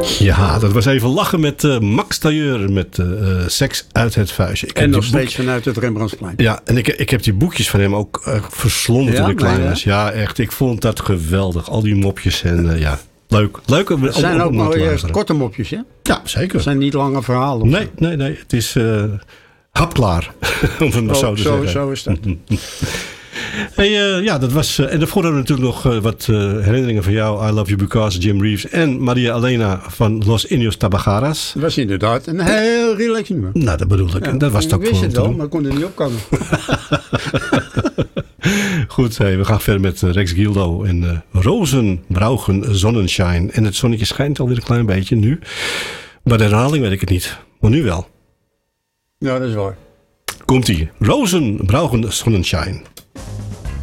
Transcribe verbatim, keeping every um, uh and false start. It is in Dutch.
Ja, dat was even lachen met uh, Max Tailleur met uh, Seks uit het vuistje. Ik en nog steeds boek... vanuit het Rembrandtsplein. Ja, en ik, ik heb die boekjes van hem ook uh, verslonden ja, toen ik klein ja. was. Ja, echt. Ik vond dat geweldig. Al die mopjes en uh, ja, leuk. Leuk om, Het zijn om, ook om nog te eerst korte mopjes, hè? Ja, zeker. Het zijn niet lange verhalen. Nee, nee, nee. Het is uh, hapklaar. om het maar oh, zo te zo, zeggen. Zo is dat. Hey, uh, ja, dat was. Uh, en daarvoor hadden we natuurlijk nog uh, wat uh, herinneringen van jou. I Love You Because, Jim Reeves en Maria Elena van Los Indios Tabagaras. Dat was inderdaad een heel relaxed nummer. Nou, dat bedoel ik. Ja, en dat was het ook ik wist voor het wel, maar ik kon er niet op komen. Goed, hey, we gaan verder met uh, Rex Gildo en uh, Rozen, Brauchen, Sonnenschein. En het zonnetje schijnt alweer een klein beetje nu. Bij de herhaling weet ik het niet. Maar nu wel. Ja, dat is waar. Komt-ie. Rozen, Brauchen, Sonnenschein.